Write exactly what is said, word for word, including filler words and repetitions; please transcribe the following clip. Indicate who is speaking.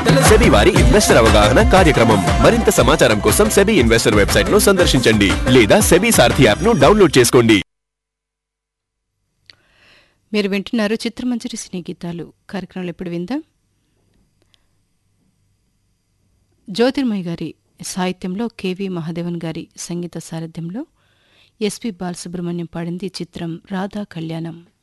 Speaker 1: SEBI వారి investor అవగాహన కార్యక్రమం. మరింత సమాచారం కోసం సెబీ ఇన్వెస్టర్ వెబ్సైట్ ను సందర్శించండి లేదా సెబీ సారథి యాప్ ను డౌన్లోడ్ చేసుకోండి.
Speaker 2: మీరు వింటున్నారు చిత్రమంజరి సినీ గీతాలు కార్యక్రమంలో. ఇప్పుడు విందాం జ్యోతిర్మయి గారి సాహిత్యంలో కెవి మహాదేవన్ గారి సంగీత సారథ్యంలో ఎస్పి బాలసుబ్రహ్మణ్యం పాడింది చిత్రం రాధా కళ్యాణం.